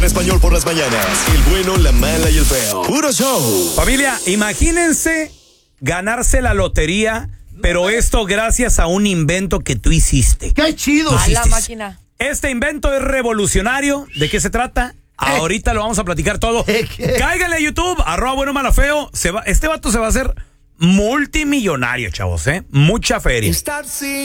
Español por las mañanas. El bueno, la mala y el feo. Puro show. Familia, imagínense ganarse la lotería, pero esto gracias a un invento que tú hiciste. ¡Qué chido! A la máquina. Este invento es revolucionario. ¿De qué se trata? Ahorita lo vamos a platicar todo. Cáiganle a YouTube, @bueno-malo-feo. Este vato se va a hacer multimillonario, chavos, ¿eh? Mucha feria.